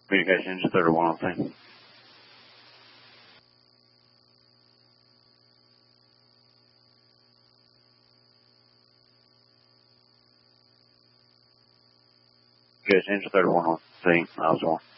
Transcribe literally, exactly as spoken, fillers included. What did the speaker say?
Communication engine thirty-one on scene. Communication engine thirty-one on scene. I was one.